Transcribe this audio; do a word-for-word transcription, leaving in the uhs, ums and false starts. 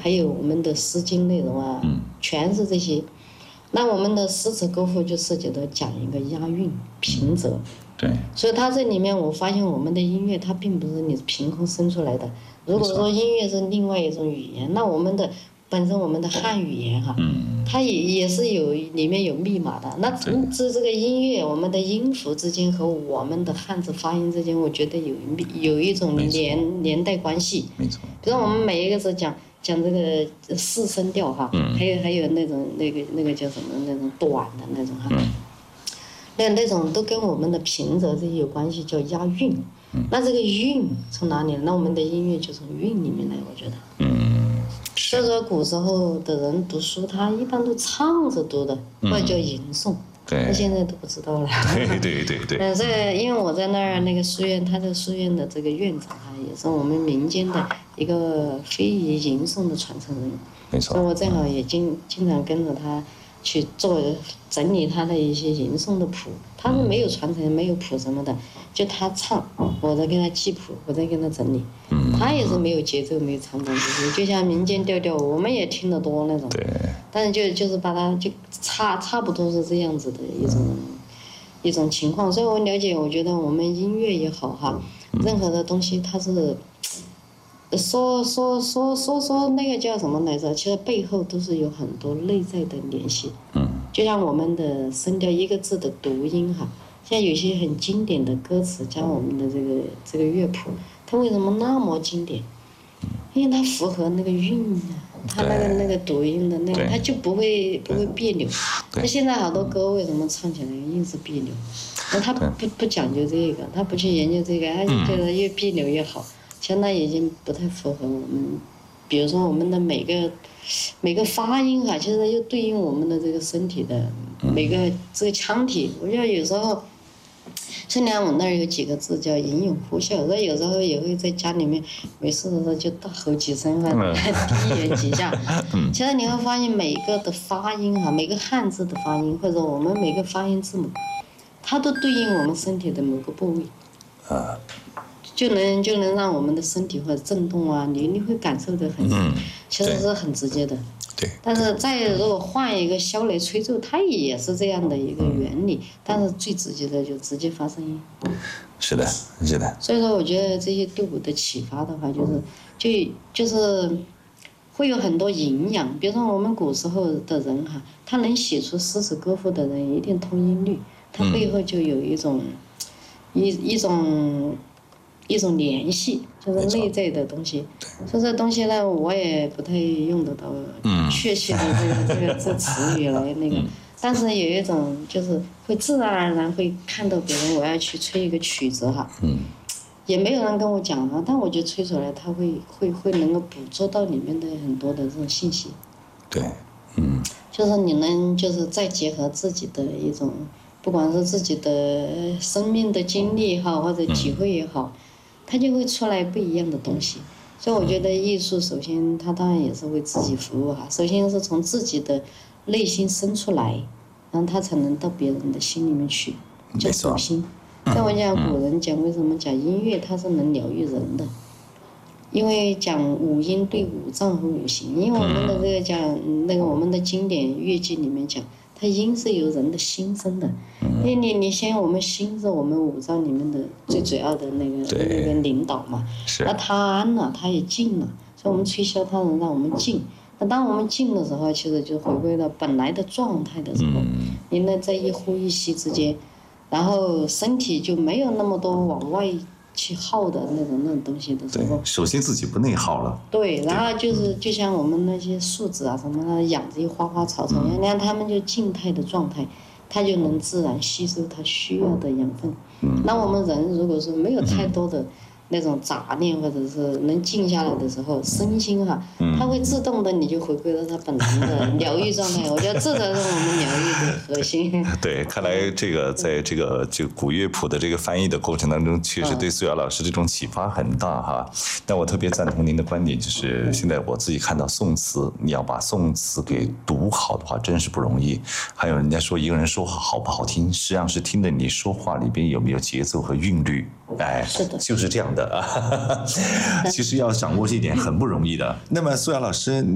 还有我们的诗经内容啊， 嗯， 全是这些。那我们的诗词歌赋就涉及到讲一个押韵平仄。 嗯，对。 所以它这里面我发现我们的音乐它并不是你凭空生出来的。如果说音乐是另外一种语言，那我们的本身我们的汉语言哈， 嗯， 它也也是有里面有密码的。那这这个音乐，我们的音符之间和我们的汉字发音之间，我觉得有有一种连连带关系。 没错。 比如我们每一个字讲讲这个四声调哈， 嗯， 还有还有那种那个那个叫什么那种短的那种哈， 嗯， 那那种都跟我们的平仄这些有关系，叫押韵。 嗯， 那这个韵从哪里？那我们的音乐就从韵里面来，我觉得。 嗯， 所以说古时候的人读书，他一般都唱着读的，或者叫吟诵。 对。 那现在都不知道了。 对对对对。 嗯，这个因为我在那儿那个书院，他在书院的这个院长哈，也是我们民间的一个非遗吟诵的传承人。 没错。 所以我正好也经经常跟着他去做整理他的一些吟诵的谱，他是没有传承，没有谱什么的，就他唱，我在给他记谱，我在给他整理。 嗯， 他也是没有节奏，没有长短这些，就像民间调调，我们也听得多那种。 对。 但是就就是把它就差差不多是这样子的一种、嗯、一种情况，所以我了解，我觉得我们音乐也好哈， 嗯、 任何的东西它是。说说说说说那个叫什么来着？其实背后都是有很多内在的联系。 嗯， 就像我们的声调一个字的读音哈，像有些很经典的歌词加我们的这个这个乐谱，它为什么那么经典？因为它符合那个韵啊，它那个那个读音的那个，它就不会不会别扭。那现在好多歌为什么唱起来硬是别扭？那他不不讲究这个，他不去研究这个，他就觉得越别扭越好。现在已经不太符合我们，比如说我们的每个每个发音哈，其实又对应我们的这个身体的每个这个腔体。我觉得有时候，虽然我那儿有几个字叫吟咏呼啸，我有时候也会在家里面没事的时候就大吼几声啊，低言几下。其实你会发现每个的发音哈，每个汉字的发音，或者我们每个发音字母，它都对应我们身体的某个部位。啊。就能就能让我们的身体或者震动啊，你你会感受得很， 嗯、 其实是很直接的。 对。 但是再如果换一个箫来吹奏，它也是这样的一个原理，嗯、但是最直接的就直接发声音。 是的，是的。 所以说，我觉得这些对我的启发的话，就是就就是会有很多营养。比如说我们古时候的人哈，他能写出诗词歌赋的人，一定通音律，他背后就有一种、嗯、一一种。一种联系，就是内在的东西。所以这东西呢，我也不太用得到确切的这个、嗯、这个这个词语来那个。嗯、但是有一种就是会自然而然会看到别人，我要去吹一个曲子哈。嗯。也没有人跟我讲啊，但我觉得吹出来，他会会会能够捕捉到里面的很多的这种信息。 对。嗯。 就是你能就是再结合自己的一种，不管是自己的生命的经历也好，或者体会也好。嗯，它就会出来不一样的东西，所以我觉得艺术首先它当然也是为自己服务哈，首先是从自己的内心生出来，然后它才能到别人的心里面去，叫走心。像我讲古人讲为什么讲音乐它是能疗愈人的，因为讲五音对五脏和五行，因为我们的这个讲那个我们的经典乐记里面讲。它音是由人的心生的，因为你你先我们心是我们五脏里面的最主要的那个那个领导嘛，那它安了，它也静了，所以我们吹箫它能让我们静。那当我们静的时候，其实就回归到本来的状态的时候，你呢在一呼一吸之间，然后身体就没有那么多往外去耗的那种那种东西的时候， 首先自己不内耗了。 对，然后就是就像我们那些树枝啊什么的，养这些花花草草，你看它们就静态的状态，它就能自然吸收它需要的养分。嗯、那我们人如果说没有太多的那种杂念，或者是能静下来的时候，身心哈，它会自动的你就回归到它本来的疗愈状态。我觉得这才是我们疗愈的核心。 对，看来这个在这个这个古乐谱的这个翻译的过程当中，确实对苏瑶老师这种启发很大哈。但我特别赞同您的观点，就是现在我自己看到宋词，你要把宋词给读好的话，真是不容易。还有人家说一个人说话好不好听，实际上是听的你说话里边有没有节奏和韵律。哎， 是的， 就是这样的。其实要掌握这一点很不容易的。那么苏瑶老师